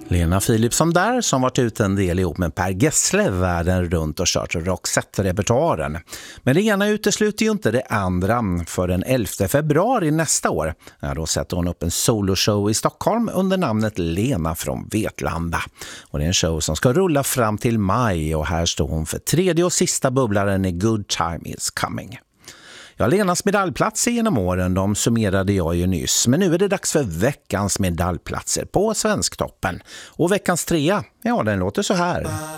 Lena Philipsson där, som varit ute en del ihop med Per Gessle världen runt och kört Roxette-repertoaren. Men det ena utesluter ju inte det andra. För den 11 februari nästa år, då sätter hon upp en soloshow i Stockholm under namnet Lena från Vetlanda. Och det är en show som ska rulla fram till maj, och här står hon för tredje och sista bubblaren i Good Time Is Coming. Ja, Lenas medaljplatser genom åren, de summerade jag ju nyss. Men nu är det dags för veckans medaljplatser på Svensktoppen. Och veckans trea, ja, den låter så här.